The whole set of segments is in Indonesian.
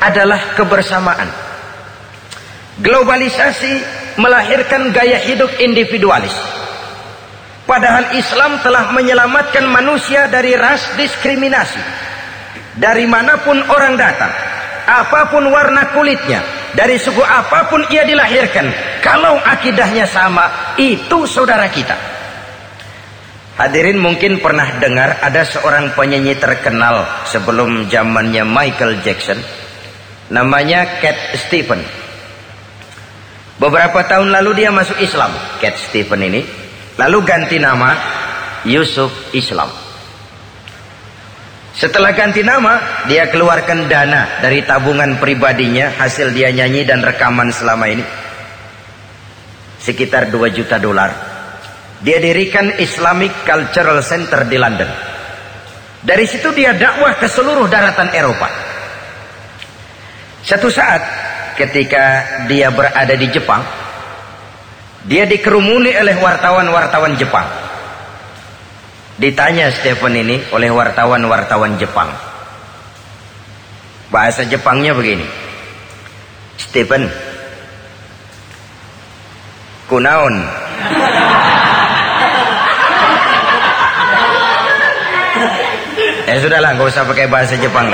adalah kebersamaan. Globalisasi melahirkan gaya hidup individualis. Padahal Islam telah menyelamatkan manusia dari ras diskriminasi. Dari manapun orang datang, apapun warna kulitnya, dari suku apapun ia dilahirkan, kalau akidahnya sama, itu saudara kita. Hadirin mungkin pernah dengar ada seorang penyanyi terkenal sebelum zamannya Michael Jackson, namanya Cat Stevens. Beberapa tahun lalu dia masuk Islam, Cat Stevens ini, lalu ganti nama Yusuf Islam. Setelah ganti nama, dia keluarkan dana dari tabungan pribadinya, hasil dia nyanyi dan rekaman selama ini, sekitar 2 juta dolar. Dia dirikan Islamic Cultural Center di London. Dari situ dia dakwah ke seluruh daratan Eropa. Satu saat ketika dia berada di Jepang, dia dikerumuni oleh wartawan-wartawan Jepang. Ditanya Stephen ini oleh wartawan-wartawan Jepang. Bahasa Jepangnya begini. Stephen, kunaon? Sudahlah, gak usah pakai bahasa Jepang.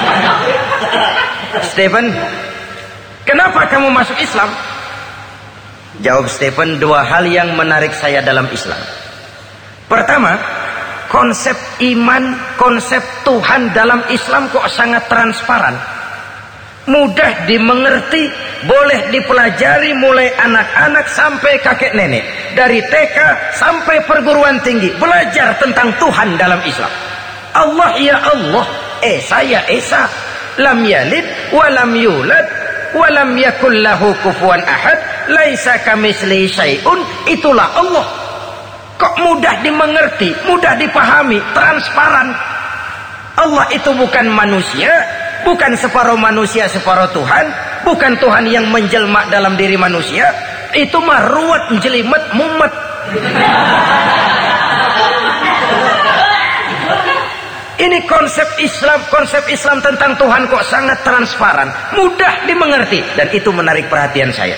Stephen, kenapa kamu masuk Islam? Jawab Stephen, 2 hal yang menarik saya dalam Islam. Pertama, konsep iman, konsep Tuhan dalam Islam kok sangat transparan, mudah dimengerti, boleh dipelajari mulai anak-anak sampai kakek nenek, dari TK sampai perguruan tinggi, belajar tentang Tuhan dalam Islam. Allah ya Allah, Esa ya Esa, lam yalid walam yulad walam yakul lahu kufuwan ahad, laisa kamitslihi syai'un, itulah Allah. Kok mudah dimengerti, mudah dipahami, transparan. Allah itu bukan manusia, bukan separuh manusia separuh Tuhan, bukan Tuhan yang menjelma dalam diri manusia. Itu mah ruwet, jelimet, mumet. Ini konsep Islam tentang Tuhan kok sangat transparan, mudah dimengerti, dan itu menarik perhatian saya.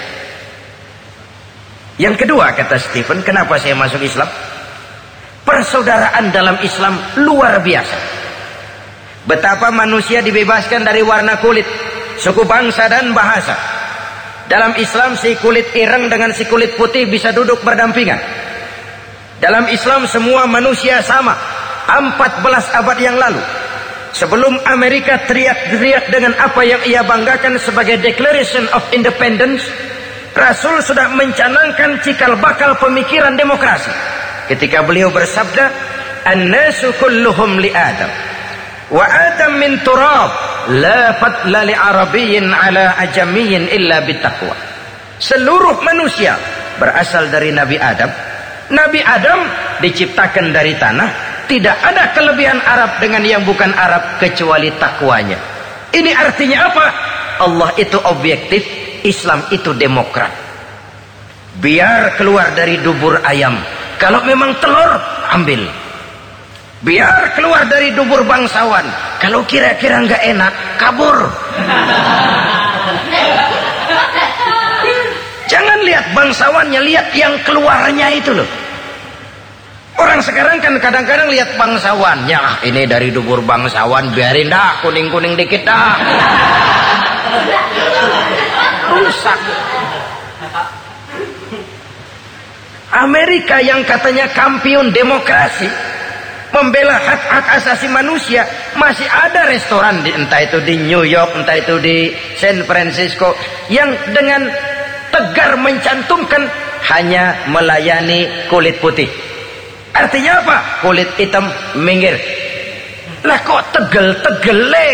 Yang kedua, kata Stephen, kenapa saya masuk Islam? Persaudaraan dalam Islam luar biasa. Betapa manusia dibebaskan dari warna kulit, suku, bangsa, dan bahasa. Dalam Islam si kulit ireng dengan si kulit putih bisa duduk berdampingan. Dalam Islam semua manusia sama. 14 abad yang lalu, sebelum Amerika teriak-teriak dengan apa yang ia banggakan sebagai Declaration of Independence, Rasul sudah mencanangkan cikal bakal pemikiran demokrasi ketika beliau bersabda, "An-nasu kulluhum li Adam wa Adam min turab, la fadla li arabiyyin ala ajamiyyin illa bittaqwa." Seluruh manusia berasal dari Nabi Adam. Nabi Adam diciptakan dari tanah. Tidak ada kelebihan Arab dengan yang bukan Arab kecuali takwanya. Ini artinya apa? Allah itu objektif, Islam itu demokrat. Biar keluar dari dubur ayam, kalau memang telur, ambil. Biar keluar dari dubur bangsawan, kalau kira-kira nggak enak, kabur. Jangan lihat bangsawannya, lihat yang keluarnya itu loh. Orang sekarang kan kadang-kadang lihat bangsawannya, ini dari dubur bangsawan, biarin dah, kuning-kuning dikit dah. Rusak. Amerika yang katanya kampiun demokrasi, membela hak-hak asasi manusia, masih ada restoran entah itu di New York, entah itu di San Francisco, yang dengan tegar mencantumkan hanya melayani kulit putih. Artinya apa? Kulit hitam minggir. Lah kok tegel-tegele?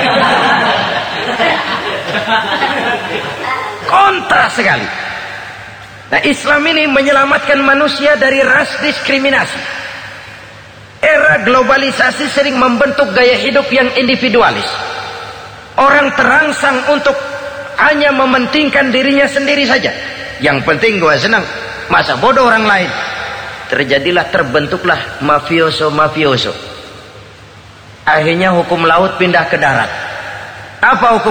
Kontras sekali. Nah, Islam ini menyelamatkan manusia dari ras diskriminasi. Era globalisasi sering membentuk gaya hidup yang individualis. Orang terangsang untuk hanya mementingkan dirinya sendiri saja. Yang penting gua senang, masa bodoh orang lain. Terbentuklah mafioso. Akhirnya hukum laut pindah ke darat. Apa hukum